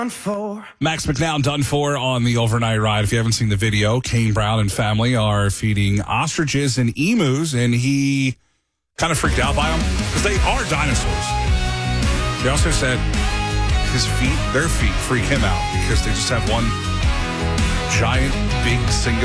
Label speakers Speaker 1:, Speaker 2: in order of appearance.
Speaker 1: Max McNown done for on the overnight ride. If you haven't seen the video, Kane Brown and family are feeding ostriches and emus, and he kind of freaked out by them because they are dinosaurs. They also said their feet freak him out because they just have one giant, big, single